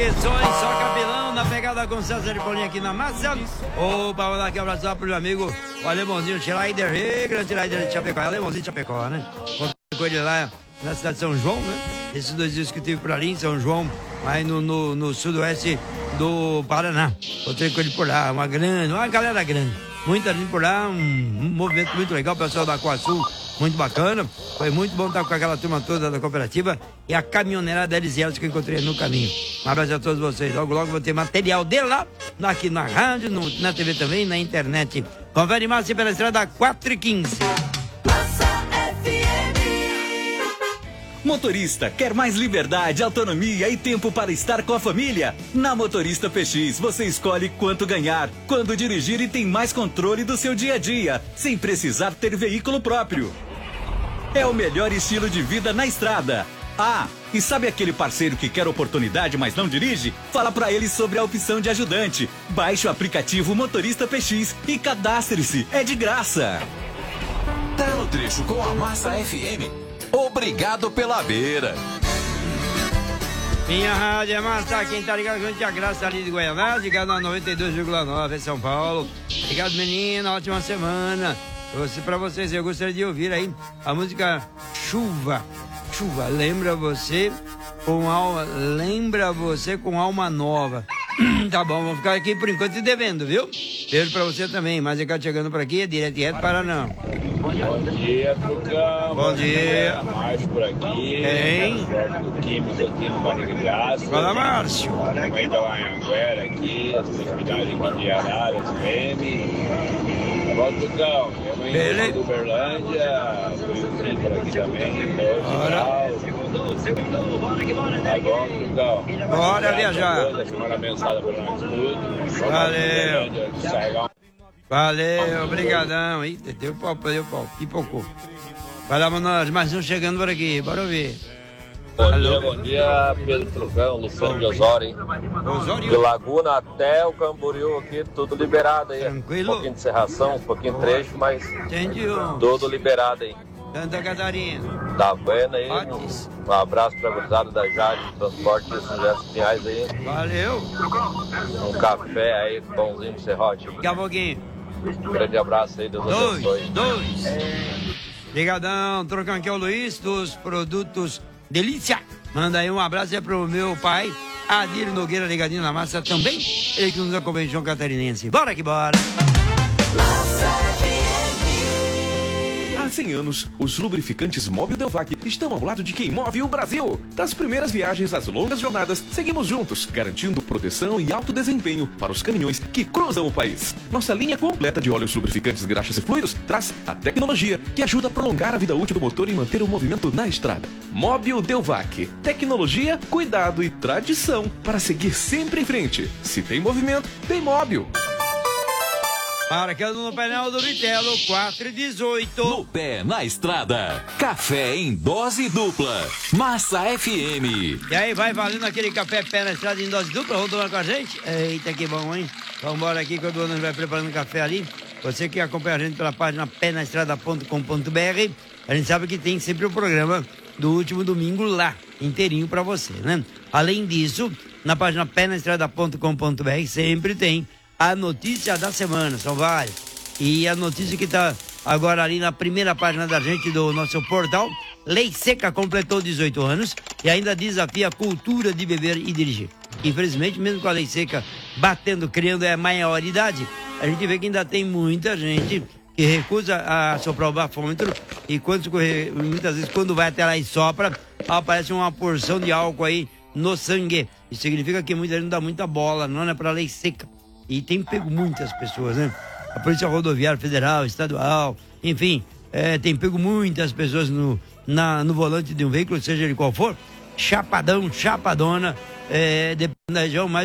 Confecções, só cabelão, na pegada com César de Paulinho aqui na massa. Opa, vou dar aqui um abraço pro meu amigo, o alemãozinho Schleider, grande Schleider de Chapecó, alemãozinho de Chapecó, né? Com ele lá na cidade de São João, né? Esses 2 dias que eu tive por ali em São João, aí no sudoeste do Paraná. Encontrei com ele por lá, uma galera grande. Muita gente por lá, um movimento muito legal, o pessoal da Aquasul, muito bacana. Foi muito bom estar com aquela turma toda da cooperativa e a caminhoneira da Elisiel que eu encontrei no caminho. Um abraço a todos vocês. Logo, logo vou ter material dele lá, aqui na rádio, na TV também, na internet. Confere mais pela estrada 4h15. Motorista, quer mais liberdade, autonomia e tempo para estar com a família? Na Motorista PX, você escolhe quanto ganhar, quando dirigir e tem mais controle do seu dia a dia, sem precisar ter veículo próprio. É o melhor estilo de vida na estrada. Ah, e sabe aquele parceiro que quer oportunidade, mas não dirige? Fala pra ele sobre a opção de ajudante. Baixe o aplicativo Motorista PX e cadastre-se, é de graça. Tá no trecho com a Massa FM. Obrigado pela beira. Minha rádio é massa, quem tá ligado com a gente é a Graça ali de Goianás, ligado na 92,9 em São Paulo. Obrigado, menina, ótima semana. Pra vocês, eu gostaria de ouvir aí a música Chuva. Chuva, lembra você com alma nova. Tá bom, vamos ficar aqui por enquanto te devendo, viu? Beijo pra você também, mas eu quero chegando por aqui, direto e reto para não. Bom dia, Trucão. Bom dia. Márcio por aqui. Hein? Perto do Químico aqui no Barriga de Graça. Fala, Márcio. Também da Anhanguera aqui, as proximidades aqui de Araras, FM. Bom, Trucão. Beleza. Do Uberlândia, por aqui também. Bora. Tá bom, Trucão. Bora viajar. Semana mensada para nós tudo. Valeu. Valeu, obrigadão. Ih, deu pau, pipocou. Vai lá, mano, mais um chegando por aqui, bora ouvir. Bom dia, Pedro Trucão, Luciano de Osório, hein? Osório? De Laguna até o Camboriú aqui, tudo liberado aí. Tranquilo? Um pouquinho de serração, um pouquinho de trecho, mas Entendi. tudo liberado aí. Santa Catarina. Tá vendo aí? Ótimo. Um abraço pra gurizada da Jade, Transporte de São José dos Pinhais aí. Valeu. Um café aí, pãozinho de serrote. Daqui a pouquinho. Um grande abraço aí, Deus abençoe. Dois. Obrigadão, Trocão, aqui é o Luiz dos Produtos Delícia. Manda aí um abraço é pro meu pai, Adílio Nogueira, ligadinho na massa também. Ele que nos acompanha em João Catarinense. Bora que bora. Há 100 anos, os lubrificantes Móbil Delvac estão ao lado de quem move o Brasil. Das primeiras viagens às longas jornadas, seguimos juntos, garantindo proteção e alto desempenho para os caminhões que cruzam o país. Nossa linha completa de óleos lubrificantes, graxas e fluidos traz a tecnologia que ajuda a prolongar a vida útil do motor e manter o movimento na estrada. Móbil Delvac. Tecnologia, cuidado e tradição para seguir sempre em frente. Se tem movimento, tem Móbil. Para que no painel do Vitelo, 4h18. No pé, na estrada. Café em dose dupla. Massa FM. E aí, vai valendo aquele café pé na estrada em dose dupla? Vamos tomar com a gente? Eita, que bom, hein? Vamos embora aqui quando o Ana vai preparando o café ali. Você que acompanha a gente pela página penaestrada.com.br, a gente sabe que tem sempre o programa do último domingo lá, inteirinho pra você, né? Além disso, na página penaestrada.com.br sempre tem a notícia da semana, são várias. E a notícia que está agora ali na primeira página da gente do nosso portal, Lei Seca completou 18 anos e ainda desafia a cultura de beber e dirigir. Infelizmente, mesmo com a Lei Seca batendo, criando a maioridade, a gente vê que ainda tem muita gente que recusa a soprar o bafômetro e muitas vezes quando vai até lá e sopra, aparece uma porção de álcool aí no sangue. Isso significa que muita gente não dá muita bola, não é para a Lei Seca. E tem pego muitas pessoas, né? A Polícia Rodoviária Federal, Estadual, enfim, tem pego muitas pessoas no volante de um veículo, seja ele qual for, chapadão, chapadona, dependendo da região, mais